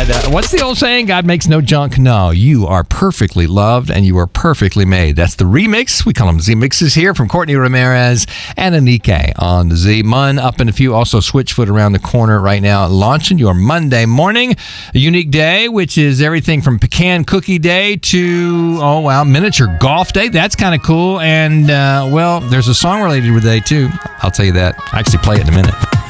God. What's the old saying? God makes no junk? No, you are perfectly loved and you are perfectly made. That's the remix. We call them Z-Mixes here from Courtney Ramirez and Anike on the Z. Mun up in a few. Also, Switchfoot around the corner right now, launching your Monday morning. A unique day, which is everything from pecan cookie day to, miniature golf day. That's kind of cool. And, there's a song related with today, too. I'll tell you that. I'll actually play it in a minute.